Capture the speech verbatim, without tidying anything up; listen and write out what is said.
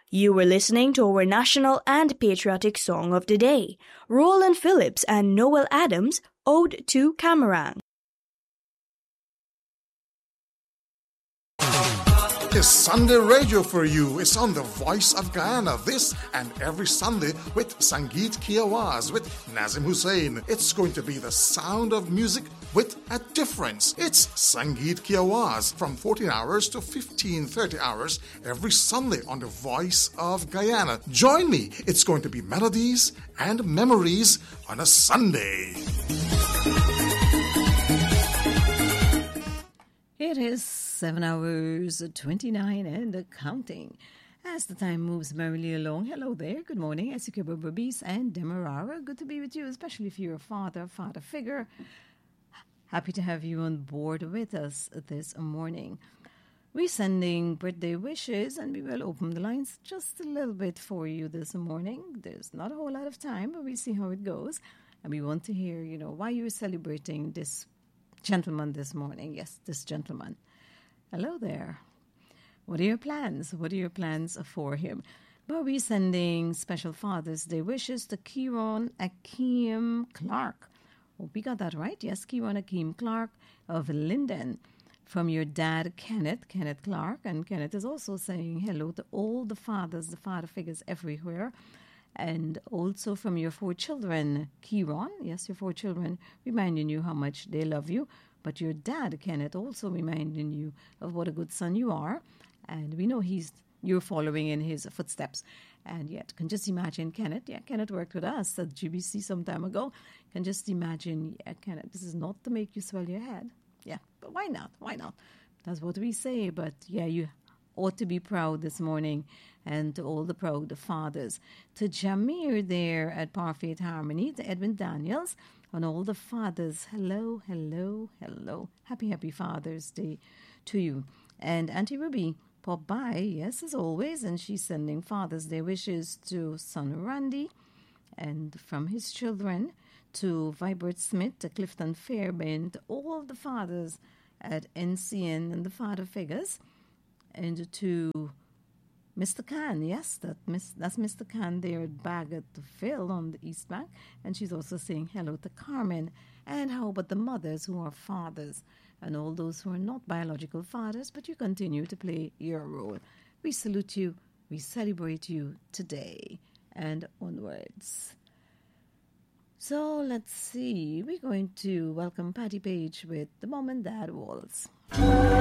You were listening to our national and patriotic song of the day, Roland Phillips and Noel Adams' Ode to Camarang. It's Sunday radio for you. It's on the Voice of Guyana this and every Sunday with Sangeet Kiawaz, with Nazim Hussain. It's going to be the sound of music with a difference. It's Sangeet Kiawaz from fourteen hours to fifteen thirty hours every Sunday on the Voice of Guyana. Join me. It's going to be melodies and memories on a Sunday. It is seven hours twenty-nine and counting. As the time moves merrily along, hello there, good morning, Ezekiel Babis and Demerara. Good to be with you, especially if you're a father, father figure. Happy to have you on board with us this morning. We're sending birthday wishes, and we will open the lines just a little bit for you this morning. There's not a whole lot of time, but we'll see how it goes. And we want to hear, you know, why you're celebrating this gentleman this morning. Yes, this gentleman. Hello there. What are your plans? What are your plans for him? Well, we're sending special Father's Day wishes to Kieron Akeem Clark. Hope we got that right. Yes, Kieron Akeem Clark of Linden. From your dad, Kenneth, Kenneth Clark. And Kenneth is also saying hello to all the fathers, the father figures everywhere. And also from your four children, Kieron. Yes, your four children, reminding you how much they love you. But your dad, Kenneth, also reminding you of what a good son you are. And we know he's you're following in his footsteps. And yet, can just imagine Kenneth. Yeah, Kenneth worked with us at G B C some time ago. Can just imagine, yeah, Kenneth, this is not to make you swell your head. Yeah, but why not? Why not? That's what we say. But yeah, you ought to be proud this morning. And to all the proud fathers. To Jamir there at Parfait Harmony. To Edwin Daniels. And all the fathers, hello, hello, hello. Happy, happy Father's Day to you. And Auntie Ruby popped by, yes, as always, and she's sending Father's Day wishes to son Randy and from his children to Vibert Smith, to Clifton Fairbairn, to all the fathers at N C N and the father figures, and to Mister Khan, yes, that miss, that's Mister Khan there at Baggetville on the East Bank. And she's also saying hello to Carmen. And how about the mothers who are fathers and all those who are not biological fathers, but you continue to play your role. We salute you. We celebrate you today and onwards. So let's see. We're going to welcome Patty Page with the Mom and Dad Waltz.